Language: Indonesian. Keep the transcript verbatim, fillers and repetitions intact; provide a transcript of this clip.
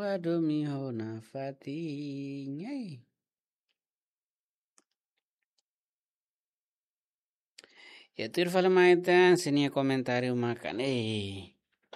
do mi ho na fati. Nyai. Ya tu fala maita sini komentario makan eh.